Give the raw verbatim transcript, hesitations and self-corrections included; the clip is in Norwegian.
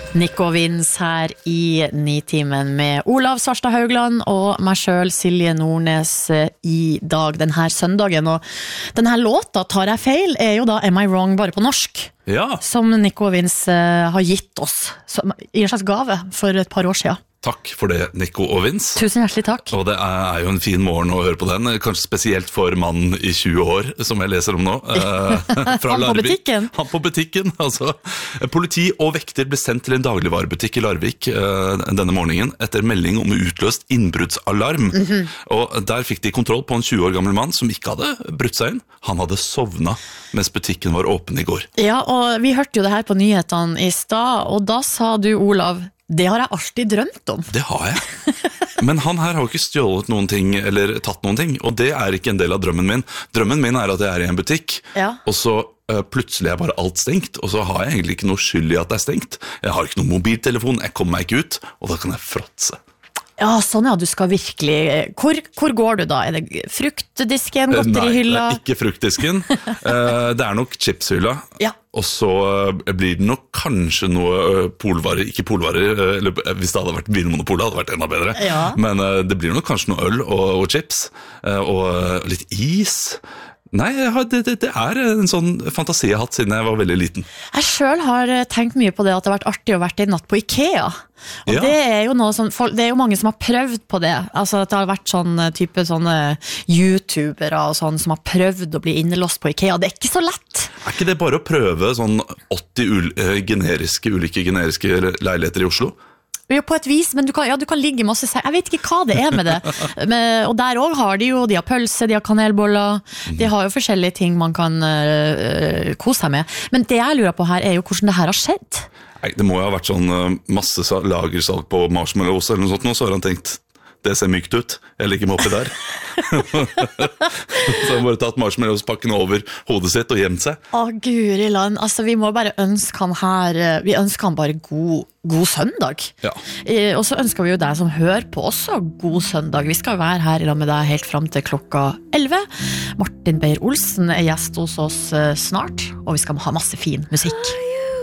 Nico Vince her i Nitimen med Olav Svarstad Haugland og meg selv Silje Nordnes i dag, denne søndagen. Og denne låta, tar jeg feil, er jo da Am I Wrong bare på norsk, ja. Som Nico Vince har gitt oss som, i en slags gave for et par år siden. Takk for det, Nico og Vince. Tusen hjertelig takk. Og det er jo en fin morgen å høre på den, kanskje spesielt for mannen i tjue år, som jeg leser om nå. Fra Han på Larvik. butikken? Han på butikken, altså. Politi og vekter ble sendt til en dagligvarebutikk i Larvik uh, denne morgenen etter melding om utløst innbruddsalarm. Mm-hmm. Og der fikk de kontroll på en tjue år gammel mann som ikke hadde brutt seg inn. Han hadde sovnet mens butikken var åpen i går. Ja, og vi hørte jo det her på nyhetene i stad, og da sa du, Olav, det har jeg alltid drømt om. Det har jeg. Men han her har jo ikke stjålet noen ting, eller tatt noen ting, og det er ikke en del av drømmen min. Drømmen min er at jeg er i en butikk, ja. Og så uh, plutselig er bare alt stengt, og så har jeg egentlig ikke noe skyld i at det er stengt. Jeg har ikke noen mobiltelefon, jeg kommer meg ikke ut, og da kan jeg fråtse. Ja, sånn ja, du skal virkelig... Hvor, hvor går du da? Er det fruktdisken, godterihylla? Nei, ikke fruktdisken. uh, det er nok chipshylla. Ja. Og så blir det nok kanskje noe polvarer, ikke polvarer, eller hvis det hadde vært Vinmonopolet hadde det vært enda bedre. Ja. Men det blir nok kanskje noe øl og, og chips, og litt is. Nei, det, det, det er en sånn fantasi jeg har hatt siden jeg var veldig liten. Jeg selv har tenkt mye på det at det har vært artig å vært i natt på IKEA. Og ja. det, er jo noe som, det er jo mange som har prøvd på det. Altså at det har vært sånn type sånne youtubere og sånn som har prøvd å bli innelåst på IKEA. Det er ikke så lett. Er ikke det bare å prøve sånn åtti ul- generiske, ulike generiske leiligheter i Oslo? Jo, på et vis, men du kan, ja, du kan ligge masse seg. Jeg vet ikke hva det er med det. Men, og der også har de jo, de har pølse, de har kanelboller, de har jo forskjellige ting man kan uh, kose seg med. Men det jeg lurer på her er jo hvordan det her har skjedd. Nei, det må jo ha vært sånn uh, masse lagersalg på marshmallows eller noe sånt, nå, så har han tenkt, det ser mykt ut, jeg ligger meg oppi der. Så han bare tatt marshmallows-pakken over hodet sitt og gjemt seg. Å, Guri land, altså vi må bare ønske han her, vi ønsker han bare god, god søndag. Ja. Eh, og så ønsker vi jo deg som hører på også god søndag. Vi skal være her i lag med deg helt frem til klokka elleve. Martin Beyer-Olsen er gjest hos oss snart, og vi skal ha masse fin musikk.